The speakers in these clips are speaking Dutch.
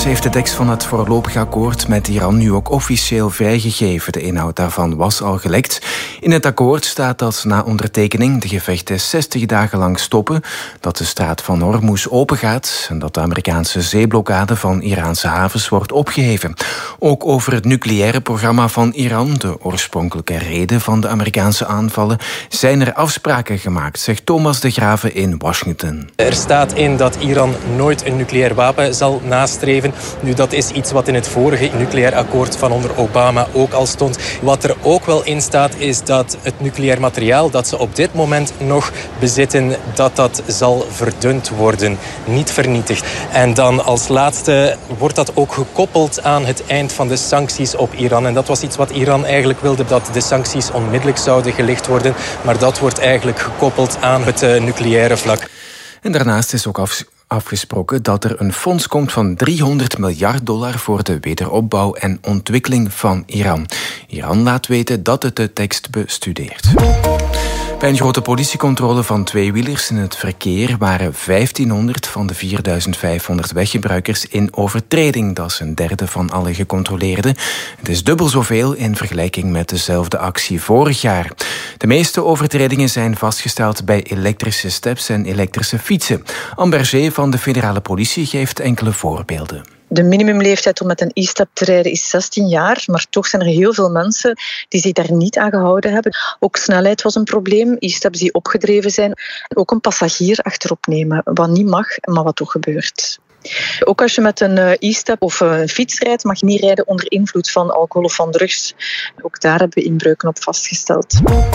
heeft de tekst van het voorlopig akkoord met Iran nu ook officieel vrijgegeven. De inhoud daarvan was al gelekt. In het akkoord staat dat na ondertekening de gevechten 60 dagen lang stoppen, dat de straat van Hormuz opengaat en dat de Amerikaanse zeeblokkade van Iraanse havens wordt opgeheven. Ook over het nucleaire programma van Iran, de oorspronkelijke reden van de Amerikaanse aanvallen, zijn er afspraken gemaakt, zegt Thomas de Grave in Washington. Er staat in dat Iran nooit een nucleair wapen zal nastreven. Nu, dat is iets wat in het vorige nucleair akkoord van onder Obama ook al stond. Wat er ook wel in staat is dat het nucleair materiaal dat ze op dit moment nog bezitten, dat zal verdund worden, niet vernietigd. En dan als laatste wordt dat ook gekoppeld aan het eind van de sancties op Iran. En dat was iets wat Iran eigenlijk wilde, dat de sancties onmiddellijk zouden gelicht worden. Maar dat wordt eigenlijk gekoppeld aan het nucleaire vlak. En daarnaast is ook afgesproken dat er een fonds komt van $300 miljard voor de wederopbouw en ontwikkeling van Iran. Iran laat weten dat het de tekst bestudeert. Bij een grote politiecontrole van tweewielers in het verkeer waren 1500 van de 4500 weggebruikers in overtreding. Dat is een derde van alle gecontroleerden. Het is dubbel zoveel in vergelijking met dezelfde actie vorig jaar. De meeste overtredingen zijn vastgesteld bij elektrische steps en elektrische fietsen. Amber Zee van de federale politie geeft enkele voorbeelden. De minimumleeftijd om met een e-step te rijden is 16 jaar, maar toch zijn er heel veel mensen die zich daar niet aan gehouden hebben. Ook snelheid was een probleem, e-steps die opgedreven zijn. Ook een passagier achterop nemen, wat niet mag, maar wat toch gebeurt. Ook als je met een e-step of een fiets rijdt, mag je niet rijden onder invloed van alcohol of van drugs. Ook daar hebben we inbreuken op vastgesteld.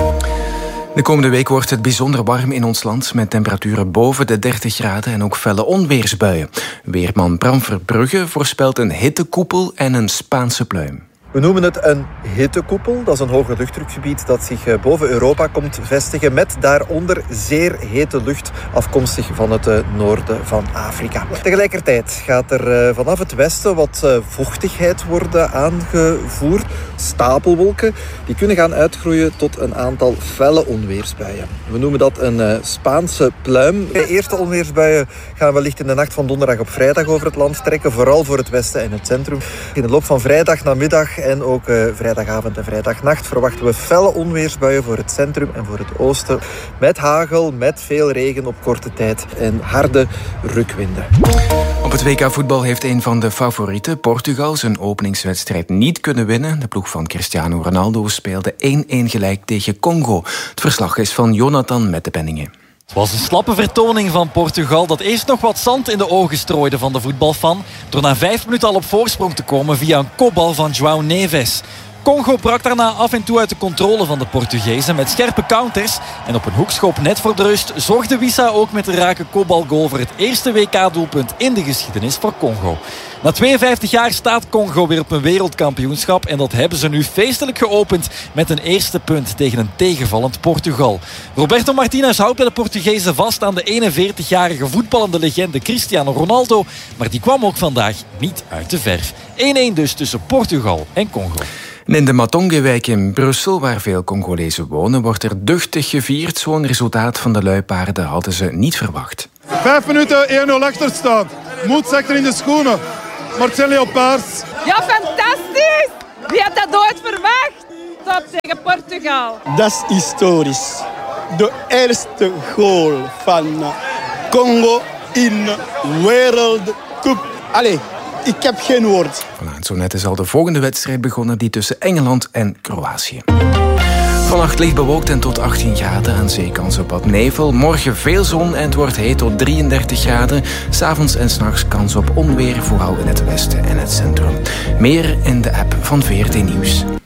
De komende week wordt het bijzonder warm in ons land met temperaturen boven de 30 graden en ook felle onweersbuien. Weerman Bram Verbrugge voorspelt een hittekoepel en een Spaanse pluim. We noemen het een hittekoepel. Dat is een hoge luchtdrukgebied dat zich boven Europa komt vestigen met daaronder zeer hete lucht afkomstig van het noorden van Afrika. Tegelijkertijd gaat er vanaf het westen wat vochtigheid worden aangevoerd. Stapelwolken die kunnen gaan uitgroeien tot een aantal felle onweersbuien. We noemen dat een Spaanse pluim. De eerste onweersbuien gaan wellicht in de nacht van donderdag op vrijdag over het land trekken, vooral voor het westen en het centrum. In de loop van vrijdag namiddag en ook vrijdagavond en vrijdagnacht verwachten we felle onweersbuien voor het centrum en voor het oosten. Met hagel, met veel regen op korte tijd en harde rukwinden. Op het WK voetbal heeft een van de favorieten, Portugal, zijn openingswedstrijd niet kunnen winnen. De ploeg van Cristiano Ronaldo speelde 1-1 gelijk tegen Congo. Het verslag is van Jonathan met de Penningen. Het was een slappe vertoning van Portugal dat eerst nog wat zand in de ogen strooide van de voetbalfan door na 5 minuten al op voorsprong te komen via een kopbal van João Neves. Congo brak daarna af en toe uit de controle van de Portugezen met scherpe counters. En op een hoekschop net voor de rust zorgde Wissa ook met een rake kopbalgoal voor het eerste WK-doelpunt in de geschiedenis voor Congo. Na 52 jaar staat Congo weer op een wereldkampioenschap. En dat hebben ze nu feestelijk geopend met een eerste punt tegen een tegenvallend Portugal. Roberto Martinez houdt bij de Portugezen vast aan de 41-jarige voetballende legende Cristiano Ronaldo. Maar die kwam ook vandaag niet uit de verf. 1-1 dus tussen Portugal en Congo. In de Matongewijk in Brussel, waar veel Congolezen wonen, wordt er duchtig gevierd. Zo'n resultaat van de luipaarden hadden ze niet verwacht. 5 minuten 1-0 achterstand. Moed zakt er in de schoenen. Maar het zijn leopards. Ja, fantastisch! Wie had dat ooit verwacht? Top tegen Portugal. Dat is historisch. De eerste goal van Congo in Wereldcup. Allee, ik heb geen woord. Voilà, zo net is al de volgende wedstrijd begonnen, die tussen Engeland en Kroatië. Vannacht licht bewolkt en tot 18 graden. Aan zee kans op wat nevel. Morgen veel zon en het wordt heet tot 33 graden. 's Avonds en 's nachts kans op onweer, vooral in het westen en het centrum. Meer in de app van VRT Nieuws.